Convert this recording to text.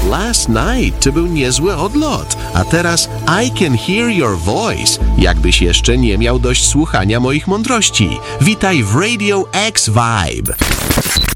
Last Night to był niezły odlot, a teraz I Can Hear Your Voice, jakbyś jeszcze nie miał dość słuchania moich mądrości. Witaj w Radio X Vibe.